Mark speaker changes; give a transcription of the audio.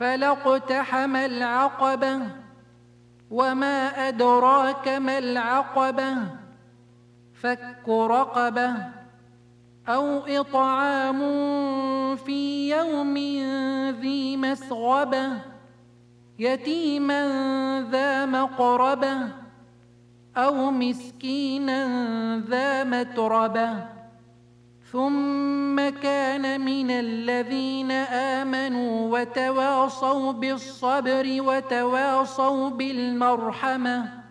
Speaker 1: فلاقتحم العقبة وما أدراك ما العقبة فك رقبة أو إطعام في يوم ذي مسغبة يتيما ذا مقربة أو مسكينا ذا متربة ثم كان من الذين آمنوا وتواصوا بالصبر وتواصوا بالمرحمة